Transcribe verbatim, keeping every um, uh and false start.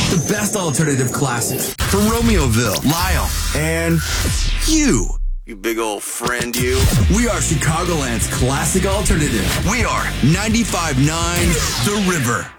The best alternative classics from Romeoville, Lyle, and you. You big old friend, you. We are Chicagoland's classic alternative. We are ninety-five point nine The River.